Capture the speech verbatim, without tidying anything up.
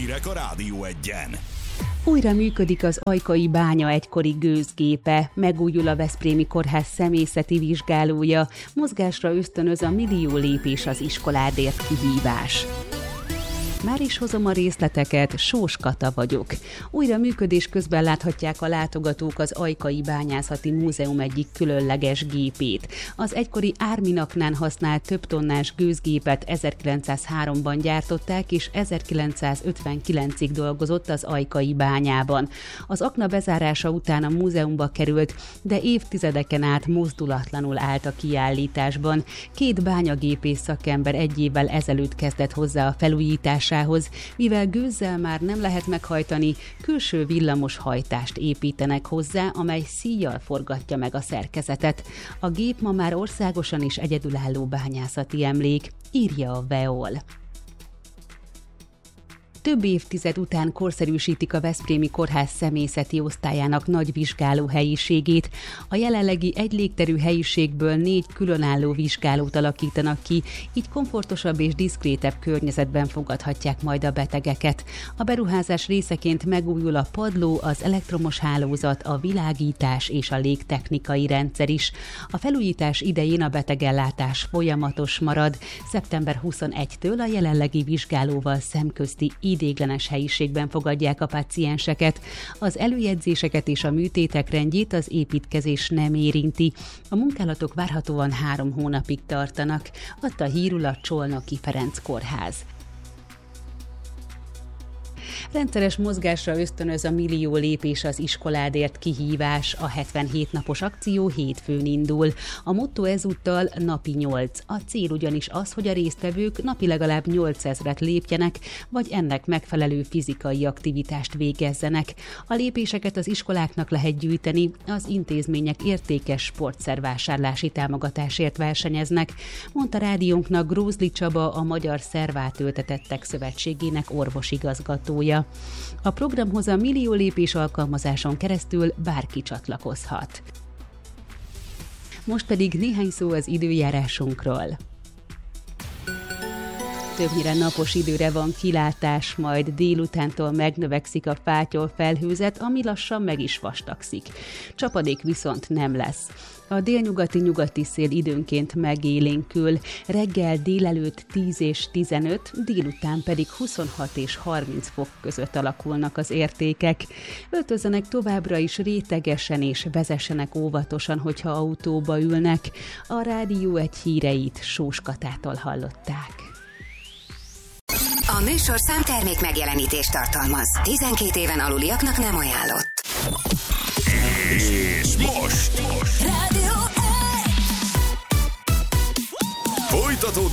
hírek a Rádió Egyen. Újra működik az Ajkai bánya egykori gőzgépe, megújul a Veszprémi Kórház személyzeti vizsgálója, mozgásra ösztönöz a millió lépés az iskoládért kihívás. Már is hozom a részleteket, Sós Kata vagyok. Újra működés közben láthatják a látogatók az Ajkai Bányászati Múzeum egyik különleges gépét. Az egykori árminaknán használt több tonnás gőzgépet ezerkilencszázháromban gyártották, és ezerkilencszázötvenkilencig dolgozott az Ajkai bányában. Az akna bezárása után a múzeumba került, de évtizedeken át mozdulatlanul állt a kiállításban. Két bányagépész szakember egy évvel ezelőtt kezdett hozzá a felújítás, mivel gőzzel már nem lehet meghajtani, külső villamos hajtást építenek hozzá, amely szíjjal forgatja meg a szerkezetet. A gép ma már országosan is egyedülálló bányászati emlék, írja a Veol. Több évtized után korszerűsítik a Veszprémi Kórház személyzeti osztályának nagy vizsgáló helyiségét. A jelenlegi egy légterű helyiségből négy különálló vizsgálót alakítanak ki, így komfortosabb és diszkrétebb környezetben fogadhatják majd a betegeket. A beruházás részeként megújul a padló, az elektromos hálózat, a világítás és a légtechnikai rendszer is. A felújítás idején a betegellátás folyamatos marad. szeptember huszonegyedikétől a jelenlegi vizsgálóval szemközti idéglenes helyiségben fogadják a pácienseket. Az előjegyzéseket és a műtétek rendjét az építkezés nem érinti. A munkálatok várhatóan három hónapig tartanak, adta hírül a Csolnoki Ferenc Kórház. Rendszeres mozgásra ösztönöz a millió lépés az iskoládért kihívás. A hetvenhét napos akció hétfőn indul. A motto ezúttal napi nyolc. A cél ugyanis az, hogy a résztvevők napi legalább nyolcezret lépjenek, vagy ennek megfelelő fizikai aktivitást végezzenek. A lépéseket az iskoláknak lehet gyűjteni, az intézmények értékes sportszervásárlási támogatásért versenyeznek, mondta rádiónknak Grózli Csaba, a Magyar Szervátültetettek Szövetségének orvosigazgatója. A programhoz a millió lépés alkalmazáson keresztül bárki csatlakozhat. Most pedig néhány szó az időjárásunkról. Többnyire napos időre van kilátás, majd délutántól megnövekszik a fátyol felhőzet, ami lassan meg is vastagszik. Csapadék viszont nem lesz. A délnyugati-nyugati szél időnként megélénkül, reggel délelőtt tíz és tizenöt, délután pedig huszonhat és harminc fok között alakulnak az értékek. Öltözzenek továbbra is rétegesen és vezessenek óvatosan, hogyha autóba ülnek. A Rádió egy híreit Sós Katától hallották. A műsorszám termék megjelenítést tartalmaz. tizenkét éven aluliaknak nem ajánlott. És most